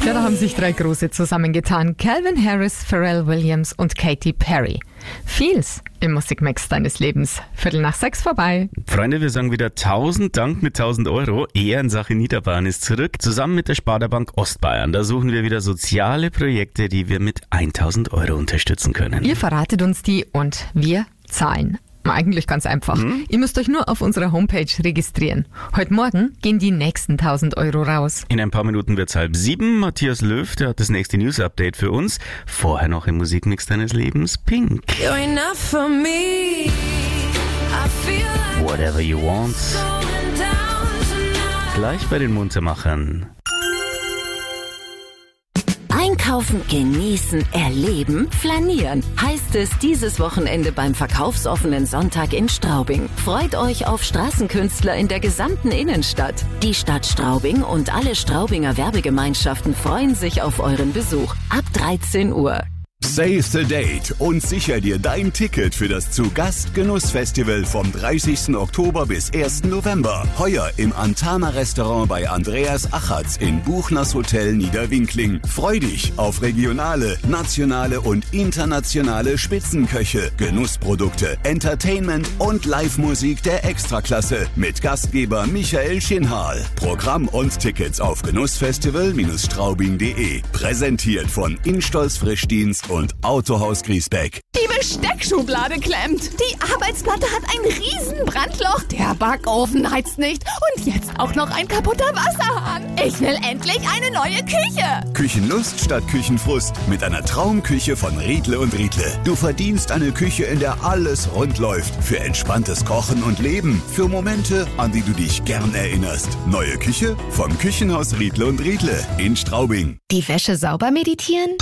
Ja, da haben sich 3 Große zusammengetan. Calvin Harris, Pharrell Williams und Katy Perry. Feels im Musikmix deines Lebens. 5:45 vorbei. Freunde, wir sagen wieder 1000 Dank mit 1000 Euro. Ehrensache Niederbayern ist zurück. Zusammen mit der Sparda-Bank Ostbayern. Da suchen wir wieder soziale Projekte, die wir mit 1000 Euro unterstützen können. Ihr verratet uns die und wir zahlen. Eigentlich ganz einfach. Ihr müsst euch nur auf unserer Homepage registrieren. Heute Morgen gehen die nächsten 1000 Euro raus. In ein paar Minuten wird's 6:30. Matthias Löw, der hat das nächste News-Update für uns. Vorher noch im Musikmix deines Lebens Pink. Whatever you want. Gleich bei den Muntermachern. Einkaufen, genießen, erleben, flanieren. Heißt es dieses Wochenende beim verkaufsoffenen Sonntag in Straubing. Freut euch auf Straßenkünstler in der gesamten Innenstadt. Die Stadt Straubing und alle Straubinger Werbegemeinschaften freuen sich auf euren Besuch. Ab 13 Uhr. Save the date und sicher dir dein Ticket für das Zu-Gast-Genuss-Festival vom 30. Oktober bis 1. November. Heuer im Antana-Restaurant bei Andreas Achatz in Buchners Hotel Niederwinkling. Freu dich auf regionale, nationale und internationale Spitzenköche, Genussprodukte, Entertainment und Live-Musik der Extraklasse mit Gastgeber Michael Schinhal. Programm und Tickets auf genussfestival-straubing.de. Präsentiert von Instolz Frischdienst und Autohaus Griesbeck. Die Besteckschublade klemmt. Die Arbeitsplatte hat ein Riesenbrandloch. Der Backofen heizt nicht. Und jetzt auch noch ein kaputter Wasserhahn. Ich will endlich eine neue Küche. Küchenlust statt Küchenfrust mit einer Traumküche von Riedle und Riedle. Du verdienst eine Küche, in der alles rund läuft. Für entspanntes Kochen und Leben. Für Momente, an die du dich gern erinnerst. Neue Küche vom Küchenhaus Riedle und Riedle in Straubing. Die Wäsche sauber meditieren?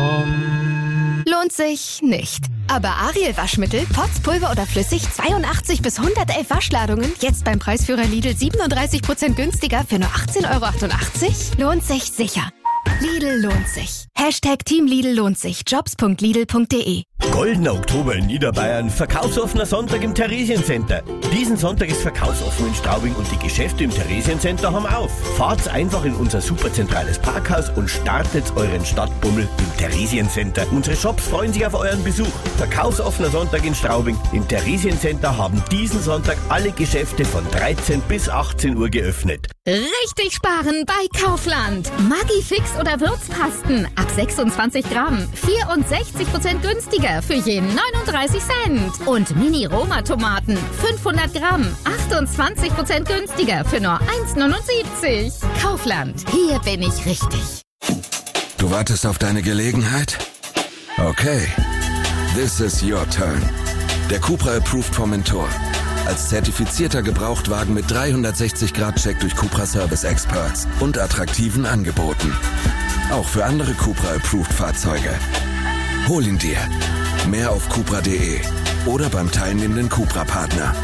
Lohnt sich nicht. Aber Ariel Waschmittel, Pots, Pulver oder flüssig, 82 bis 111 Waschladungen, jetzt beim Preisführer Lidl 37% günstiger für nur 18,88 €? Lohnt sich sicher. Lidl lohnt sich. Team Lidl lohnt sich. Jobs.lidl.de. Goldener Oktober in Niederbayern, verkaufsoffener Sonntag im Theresiencenter. Diesen Sonntag ist verkaufsoffen in Straubing und die Geschäfte im Theresiencenter haben auf. Fahrt einfach in unser superzentrales Parkhaus und startet euren Stadtbummel im Theresiencenter. Unsere Shops freuen sich auf euren Besuch. Verkaufsoffener Sonntag in Straubing. Im Theresiencenter haben diesen Sonntag alle Geschäfte von 13 bis 18 Uhr geöffnet. Richtig sparen bei Kaufland. Maggi Fix oder Würzpasten ab 26 Gramm. 64% günstiger für je 39 Cent. Und Mini-Roma-Tomaten 500 Gramm. 28% günstiger für nur 1,79. Kaufland. Hier bin ich richtig. Du wartest auf deine Gelegenheit? Okay. This is your turn. Der Cupra Approved Formentor. Als zertifizierter Gebrauchtwagen mit 360-Grad-Check durch Cupra Service Experts und attraktiven Angeboten. Auch für andere Cupra Approved Fahrzeuge. Hol ihn dir. Mehr auf cupra.de oder beim teilnehmenden Cupra-Partner.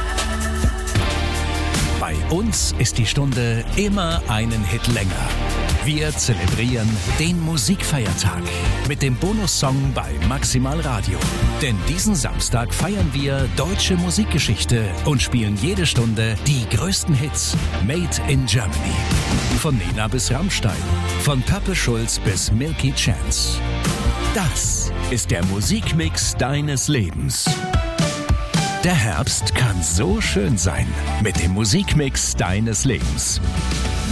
Bei uns ist die Stunde immer einen Hit länger. Wir zelebrieren den Musikfeiertag mit dem Bonussong bei Maximal Radio. Denn diesen Samstag feiern wir deutsche Musikgeschichte und spielen jede Stunde die größten Hits made in Germany. Von Nena bis Rammstein, von Pappe Schulz bis Milky Chance. Das ist der Musikmix deines Lebens. Der Herbst kann so schön sein mit dem Musikmix deines Lebens.